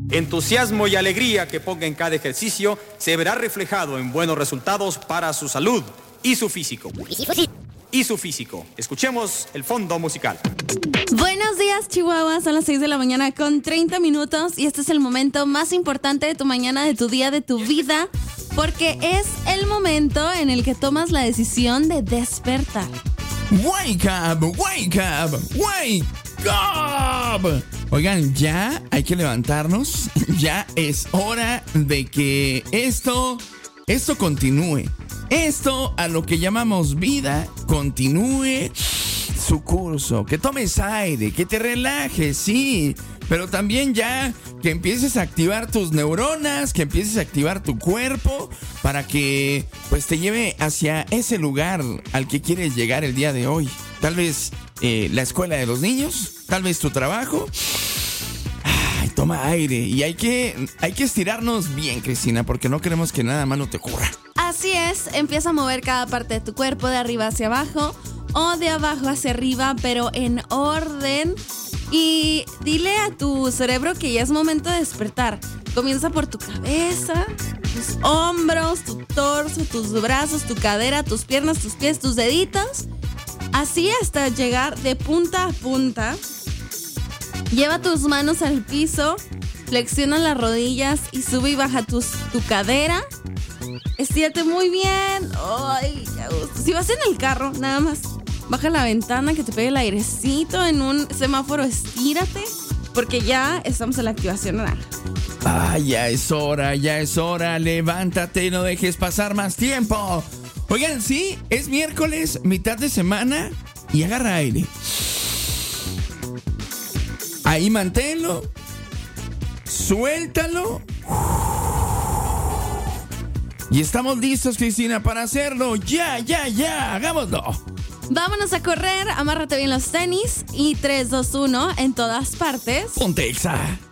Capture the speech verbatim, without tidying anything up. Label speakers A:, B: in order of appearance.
A: Entusiasmo y alegría que ponga en cada ejercicio se verá reflejado en buenos resultados para su salud y su físico. Y su físico. Escuchemos el fondo musical.
B: Buenos días, Chihuahua. Son las seis de la mañana con treinta minutos y este es el momento más importante de tu mañana, de tu día, de tu vida, porque es el momento en el que tomas la decisión de despertar.
C: Wake up, wake up, wake up. Oigan, ya hay que levantarnos. Ya es hora de que esto, esto continúe. Esto, a lo que llamamos vida, continúe su curso. Que tomes aire, que te relajes, sí. Pero también ya que empieces a activar tus neuronas, que empieces a activar tu cuerpo para que pues te lleve hacia ese lugar al que quieres llegar el día de hoy. Tal vez eh, la escuela de los niños, tal vez tu trabajo. Ay, toma aire. Y hay que, hay que estirarnos bien, Cristina, porque no queremos que nada malo te ocurra.
B: Así es, empieza a mover cada parte de tu cuerpo de arriba hacia abajo o de abajo hacia arriba, pero en orden. Y dile a tu cerebro que ya es momento de despertar. Comienza por tu cabeza, tus hombros, tu torso, tus brazos, tu cadera, tus piernas, tus pies, tus deditos. Así hasta llegar de punta a punta. Lleva tus manos al piso, flexiona las rodillas y sube y baja tus, tu cadera. Estírate muy bien. Ay, qué gusto. Si vas en el carro, nada más baja la ventana, que te pegue el airecito en un semáforo, estírate, porque ya estamos en la activación naranja.
C: Ah, ya es hora, ya es hora. Levántate y no dejes pasar más tiempo. Oigan, sí, es miércoles, mitad de semana, y agarra aire. Ahí manténlo. Suéltalo. Y estamos listos, Cristina, para hacerlo. Ya, ya, ya, hagámoslo.
B: Vámonos a correr, amárrate bien los tenis y tres, dos, uno en todas partes.
C: Ponte Exa.